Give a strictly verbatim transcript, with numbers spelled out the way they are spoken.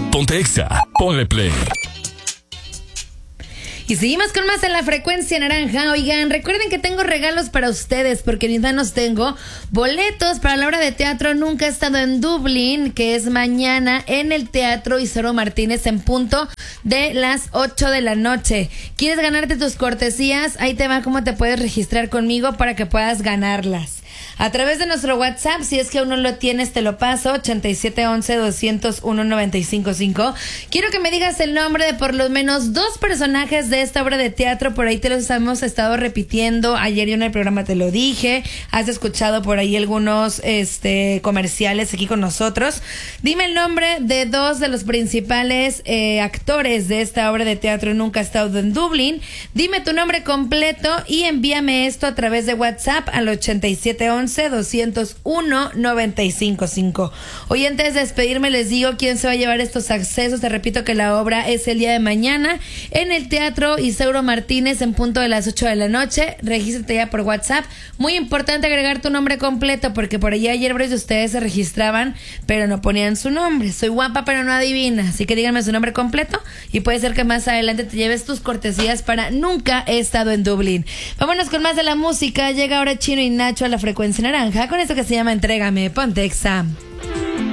Ponte Exa, ponle play. Y seguimos con más en la frecuencia naranja. Oigan, recuerden que tengo regalos para ustedes, porque en nos tengo boletos para la obra de teatro Nunca he estado en Dublín, que es mañana en el Teatro Isidro Martínez en punto de las ocho de la noche. ¿Quieres ganarte tus cortesías? Ahí te va cómo te puedes registrar conmigo para que puedas ganarlas. A través de nuestro WhatsApp, si es que aún no lo tienes, te lo paso, ochenta y siete once, doscientos uno, noventa y cinco cinco. Quiero que me digas el nombre de por lo menos dos personajes de esta obra de teatro. Por ahí te los hemos estado repitiendo. Ayer yo en el programa te lo dije. Has escuchado por ahí algunos este comerciales aquí con nosotros. Dime el nombre de dos de los principales eh, actores de esta obra de teatro Nunca he estado en Dublín. Dime tu nombre completo y envíame esto a través de WhatsApp al ochenta y siete once, doscientos uno, noventa y cinco cinco. Hoy, antes de despedirme, les digo quién se va a llevar estos accesos. Te repito que la obra es el día de mañana en el Teatro Isidro Martínez en punto de las ocho de la noche. Regístrate ya por WhatsApp. Muy importante agregar tu nombre completo, porque por allá ayer varios de ustedes se registraban pero no ponían su nombre. Soy guapa pero no adivina, así que díganme su nombre completo y puede ser que más adelante te lleves tus cortesías para Nunca he estado en Dublín. Vámonos con más de la música. Llega ahora Chino y Nacho a la frecuencia naranja con esto que se llama Entrégame. Ponte Exa.